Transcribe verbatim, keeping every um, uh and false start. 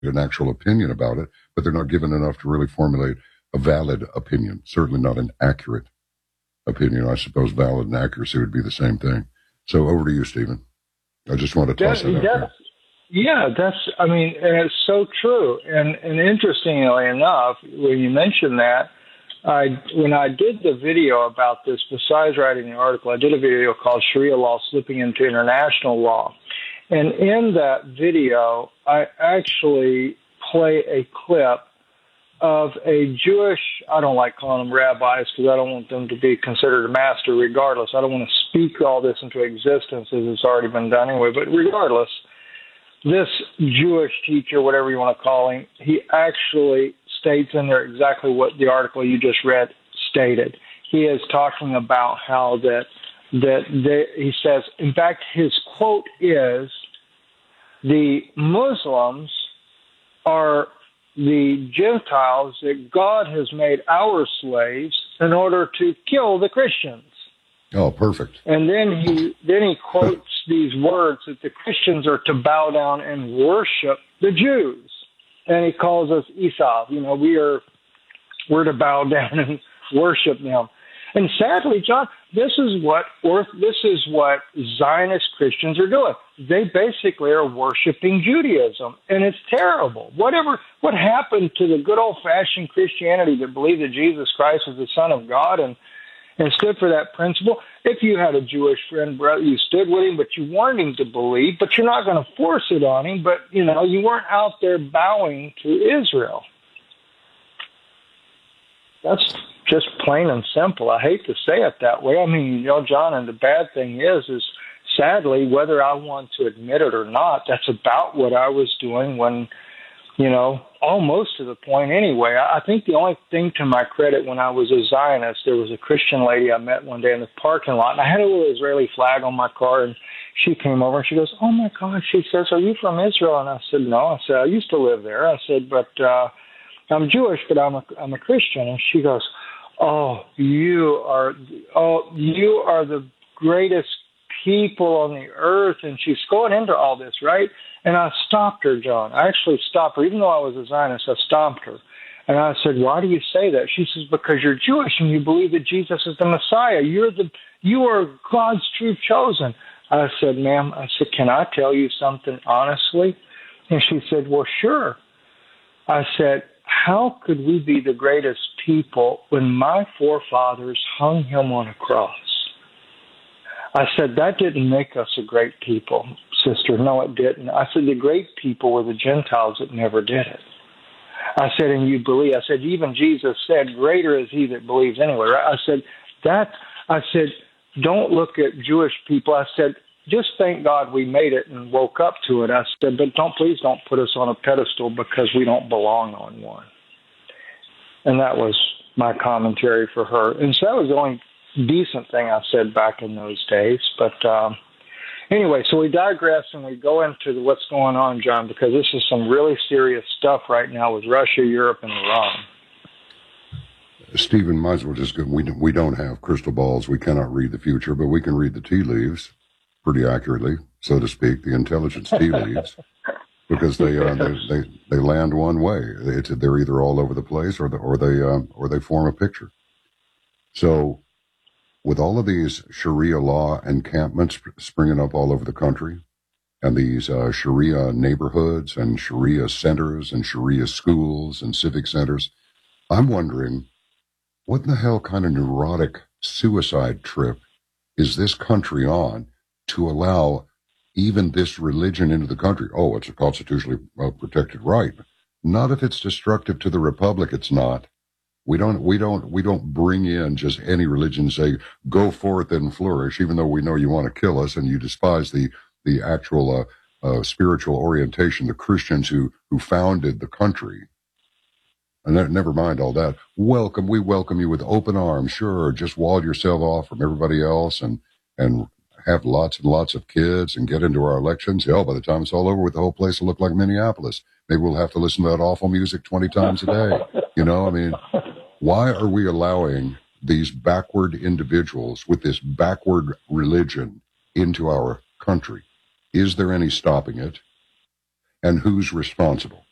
an actual opinion about it, but they're not given enough to really formulate a valid opinion, certainly not an accurate opinion. I suppose valid and accuracy would be the same thing. So over to you, Stephen. I just want to toss that, that out there. Yeah, that's, I mean, and it's so true. And, and interestingly enough, when you mentioned that, I, when I did the video about this, besides writing the article, I did a video called Sharia Law Slipping into International Law. And in that video, I actually play a clip of a Jewish, I don't like calling them rabbis because I don't want them to be considered a master regardless. I don't want to speak all this into existence as it's already been done anyway. But regardless, this Jewish teacher, whatever you want to call him, he actually states in there exactly what the article you just read stated. He is talking about how that, that they, he says, in fact, his quote is, the Muslims are the Gentiles that God has made our slaves in order to kill the Christians. Oh, perfect. And then he then he quotes these words that the Christians are to bow down and worship the Jews. And he calls us Esau. You know, we are we're to bow down and worship them. And sadly, John, this is what or this is what Zionist Christians are doing. They basically are worshiping Judaism, and it's terrible. Whatever what happened to the good old-fashioned Christianity that believed that Jesus Christ was the Son of God and and stood for that principle? If you had a Jewish friend, brother, you stood with him, but you wanted him to believe, but you're not going to force it on him. But you know, you weren't out there bowing to Israel. That's just plain and simple. I hate to say it that way. I mean, you know, John, and the bad thing is, is sadly, whether I want to admit it or not, that's about what I was doing when, you know, almost to the point anyway. I think the only thing to my credit when I was a Zionist, there was a Christian lady I met one day in the parking lot, and I had a little Israeli flag on my car, and she came over and she goes, oh my God, she says, are you from Israel? And I said, no. I said, I used to live there. I said, but uh, I'm Jewish, but I'm a, I'm a Christian. And she goes, oh, you are, oh, you are the greatest people on the earth. And she's going into all this, right? And I stopped her, John. I actually stopped her. Even though I was a Zionist, I stopped her. And I said, why do you say that? She says, because you're Jewish and you believe that Jesus is the Messiah. You're the, you are God's true chosen. I said, ma'am, I said, can I tell you something honestly? And she said, well, sure. I said, how could we be the greatest people when my forefathers hung him on a cross? I said, that didn't make us a great people, sister. No, it didn't. I said, the great people were the Gentiles that never did it. I said, and you believe. I said, even Jesus said, greater is he that believes anyway. Right? I said, that, I said, don't look at Jewish people. I said, just thank God we made it and woke up to it. I said, but don't, please don't put us on a pedestal because we don't belong on one. And that was my commentary for her. And so that was the only decent thing I said back in those days. But um, anyway, so we digress and we go into the, what's going on, John, because this is some really serious stuff right now with Russia, Europe, and Iran. Stephen, might as well just go. We, we don't have crystal balls. We cannot read the future, but we can read the tea leaves pretty accurately, so to speak, the intelligence tea leaves, because they, uh, they they they land one way. It's, they're either all over the place or the, or they uh, or they form a picture. So, with all of these Sharia law encampments springing up all over the country, and these uh, Sharia neighborhoods and Sharia centers and Sharia schools and civic centers, I'm wondering, what in the hell kind of neurotic suicide trip is this country on to allow even this religion into the country? Oh, it's a constitutionally uh, protected right. Not if it's destructive to the republic. It's not. We don't. We don't. We don't bring in just any religion and say go forth and flourish, even though we know you want to kill us and you despise the the actual uh, uh, spiritual orientation, the Christians who who founded the country. And that, never mind all that. Welcome. We welcome you with open arms. Sure, just wall yourself off from everybody else and and. have lots and lots of kids and get into our elections. Hell, by the time it's all over with, the whole place will look like Minneapolis. Maybe we'll have to listen to that awful music twenty times a day. You know, I mean, why are we allowing these backward individuals with this backward religion into our country? Is there any stopping it? And who's responsible?